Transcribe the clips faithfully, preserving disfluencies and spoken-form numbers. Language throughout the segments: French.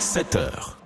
sept heures.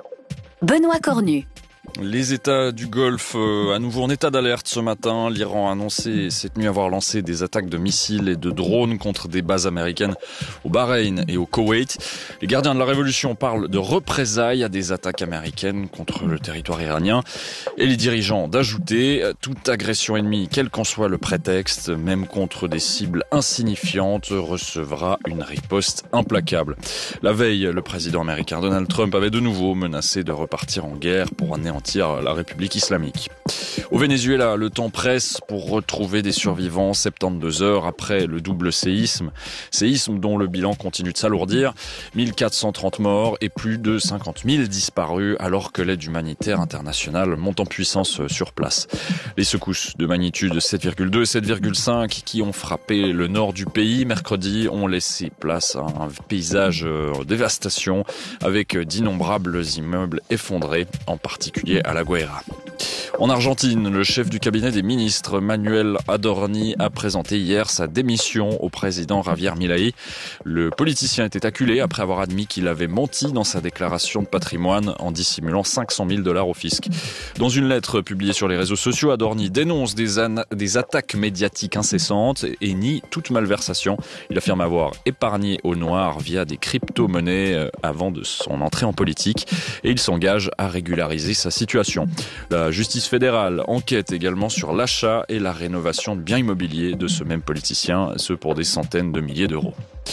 Benoît Cornu. Les États du Golfe, euh, à nouveau en état d'alerte ce matin. L'Iran a annoncé cette nuit avoir lancé des attaques de missiles et de drones contre des bases américaines au Bahreïn et au Koweït. Les gardiens de la révolution parlent de représailles à des attaques américaines contre le territoire iranien. Et les dirigeants d'ajouter toute agression ennemie, quel qu'en soit le prétexte, même contre des cibles insignifiantes, recevra une riposte implacable. La veille, le président américain Donald Trump avait de nouveau menacé de repartir en guerre pour anéantir la République islamique. Au Venezuela, le temps presse pour retrouver des survivants soixante-douze heures après le double séisme. Séisme dont le bilan continue de s'alourdir. mille quatre cent trente morts et plus de cinquante mille disparus alors que l'aide humanitaire internationale monte en puissance sur place. Les secousses de magnitude sept virgule deux et sept virgule cinq qui ont frappé le nord du pays mercredi ont laissé place à un paysage de dévastation avec d'innombrables immeubles effondrés, en particulier à La Guaira. En Argentine, le chef du cabinet des ministres, Manuel Adorni, a présenté hier sa démission au président Javier Milei. Le politicien était acculé après avoir admis qu'il avait menti dans sa déclaration de patrimoine en dissimulant cinq cent mille dollars au fisc. Dans une lettre publiée sur les réseaux sociaux, Adorni dénonce des, an- des attaques médiatiques incessantes et nie toute malversation. Il affirme avoir épargné au noir via des crypto-monnaies avant de son entrée en politique et il s'engage à régulariser sa situation. La justice fédérale enquête également sur l'achat et la rénovation de biens immobiliers de ce même politicien, ce pour des centaines de milliers d'euros.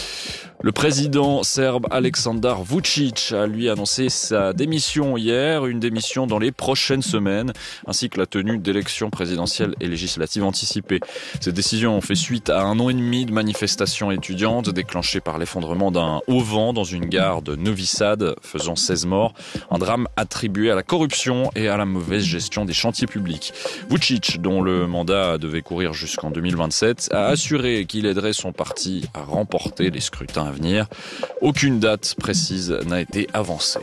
Le président serbe Aleksandar Vučić a lui annoncé sa démission hier, une démission dans les prochaines semaines, ainsi que la tenue d'élections présidentielles et législatives anticipées. Cette décision fait suite à un an et demi de manifestations étudiantes déclenchées par l'effondrement d'un auvent dans une gare de Novi Sad, faisant seize morts. Un drame attribué à la corruption et à la mauvaise gestion des chantiers publics. Vučić, dont le mandat devait courir jusqu'en deux mille vingt-sept, a assuré qu'il aiderait son parti à remporter les scrutins à venir. Aucune date précise n'a été avancée.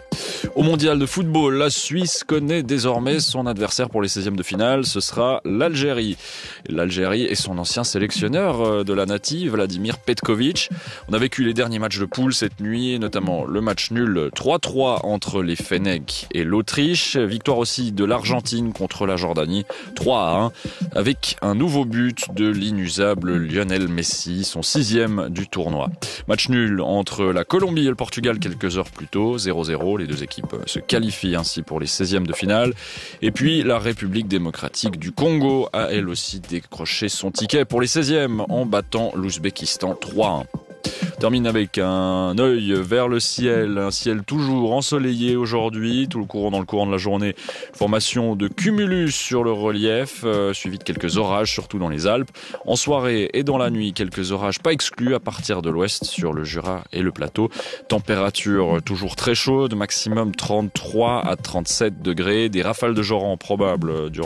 Au mondial de football, la Suisse connaît désormais son adversaire pour les seizièmes de finale, ce sera l'Algérie. L'Algérie et son ancien sélectionneur de la native, Vladimir Petković. On a vécu les derniers matchs de poule cette nuit, notamment le match nul trois trois entre les Fennecs et l'Autriche. Victoire aussi de l'Argentine contre la Jordanie, trois à un, avec un nouveau but de l'inusable Lionel Messi, son sixième du tournoi. Match nul entre la Colombie et le Portugal quelques heures plus tôt, zéro zéro, les deux équipes se qualifient ainsi pour les seizièmes de finale. Et puis la République démocratique du Congo a elle aussi décroché son ticket pour les seizièmes en battant l'Ouzbékistan trois à un. Termine avec un œil vers le ciel, un ciel toujours ensoleillé aujourd'hui, tout le courant dans le courant de la journée. Formation de cumulus sur le relief, euh, suivi de quelques orages, surtout dans les Alpes. En soirée et dans la nuit, quelques orages pas exclus à partir de l'ouest sur le Jura et le plateau. Température toujours très chaude, maximum trente-trois à trente-sept degrés, des rafales de joran probables durant